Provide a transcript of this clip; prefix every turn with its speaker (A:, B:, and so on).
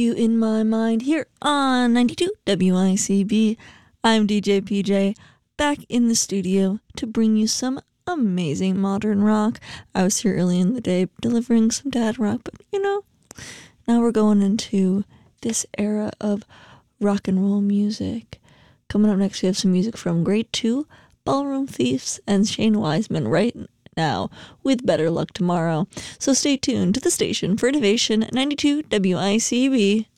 A: You in my mind here on 92 WICB. I'm DJ PJ, back in the studio to bring you some amazing modern rock. I was here early in the day delivering some dad rock, but now we're going into this era of rock and roll music. Coming up next, we have some music from Grade 2, Ballroom Thieves, and Shane Wiseman right now with Better Luck Tomorrow. So stay tuned to the station for Innovation 92 WICB.